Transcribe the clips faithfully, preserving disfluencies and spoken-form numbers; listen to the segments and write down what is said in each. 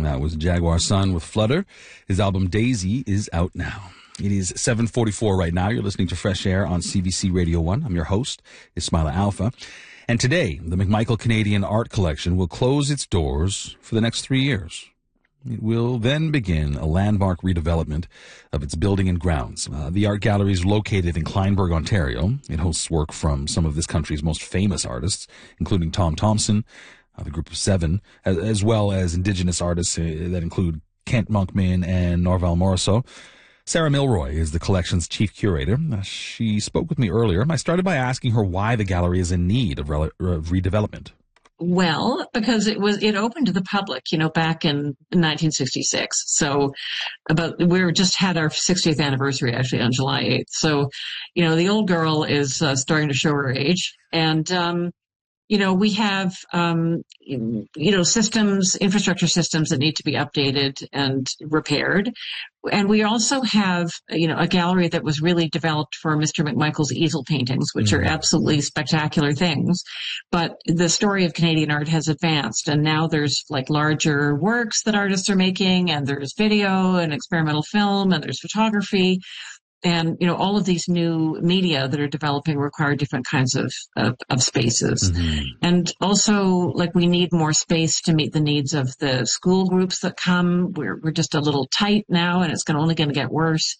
That was Jaguar Sun with Flutter. His album Daisy is out now. It is seven forty-four right now. You're listening to Fresh Air on C B C Radio one. I'm your host, Ismaila Alpha. And today, the McMichael Canadian Art Collection will close its doors for the next three years. It will then begin a landmark redevelopment of its building and grounds. Uh, the art gallery is located in Kleinburg, Ontario. It hosts work from some of this country's most famous artists, including Tom Thompson, uh, the Group of Seven, as, as well as Indigenous artists uh, that include Kent Monkman and Norval Morrisseau. Sarah Milroy is the collection's chief curator. Uh, she spoke with me earlier. I started by asking her why the gallery is in need of, rele- of redevelopment. Well, because it was it opened to the public, you know, back in nineteen sixty-six. So about we were just had our sixtieth anniversary actually on July eighth. So, you know, the old girl is uh, starting to show her age, and um, you know, we have um, you know systems, infrastructure systems that need to be updated and repaired. And we also have, you know, a gallery that was really developed for Mister McMichael's easel paintings, which mm-hmm. are absolutely spectacular things. But the story of Canadian art has advanced, and now there's like larger works that artists are making, and there's video and experimental film, and there's photography. And, you know, all of these new media that are developing require different kinds of, of, of spaces. Mm-hmm. And also, like, we need more space to meet the needs of the school groups that come. We're, we're just a little tight now, and it's gonna, only going to get worse.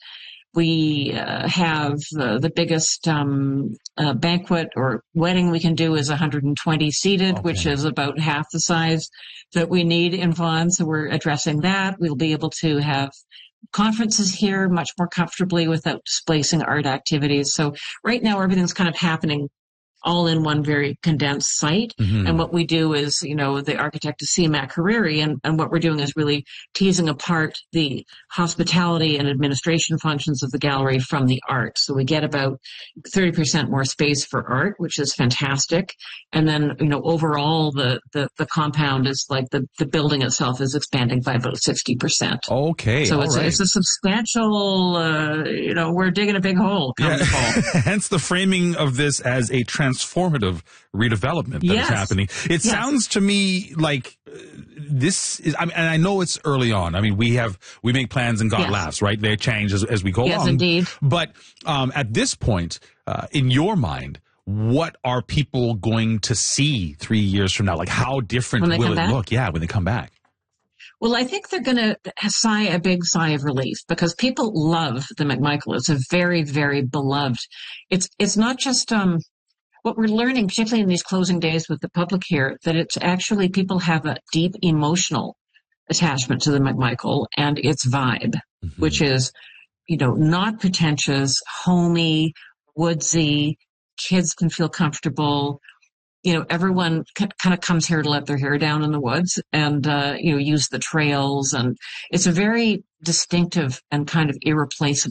We uh, have uh, the biggest um, uh, banquet or wedding we can do is one hundred twenty seated, okay. which is about half the size that we need in Vaughan. So we're addressing that. We'll be able to have conferences here much more comfortably without displacing art activities. So right now everything's kind of happening all in one very condensed site. Mm-hmm. And what we do is, you know, the architect is C. Mac Hariri, and, and what we're doing is really teasing apart the hospitality and administration functions of the gallery from the art. So we get about thirty percent more space for art, which is fantastic. And then, you know, overall the, the, the compound is like the, the building itself is expanding by about sixty percent. Okay. So it's, right. it's a substantial, uh, you know, we're digging a big hole come yeah. the fall. Hence the framing of this as a transformative redevelopment that yes. is happening. It yes. sounds to me like uh, this is, I mean, and I know it's early on. I mean, we have, we make plans and God yes. laughs, right? They change as, as we go yes, along. Yes, indeed. But um, at this point, uh, in your mind, what are people going to see three years from now? Like, how different will it back? look? Yeah, when they come back. Well, I think they're going to sigh a big sigh of relief because people love the McMichael. It's a very, very beloved. It's it's not just um what we're learning, particularly in these closing days with the public here, that it's actually people have a deep emotional attachment to the McMichael and its vibe, mm-hmm. which is, you know, not pretentious, homey, woodsy. Kids can feel comfortable. You know, everyone c- kind of comes here to let their hair down in the woods and, uh, you know, use the trails. And it's a very distinctive and kind of irreplaceable